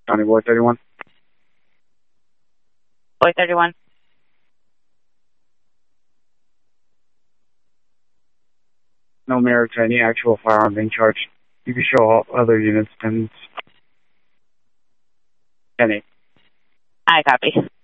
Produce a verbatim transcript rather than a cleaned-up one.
County Boy thirty-one. Boy thirty-one. No merit to any actual firearm being charged. You can show all other units ten eight. I copy.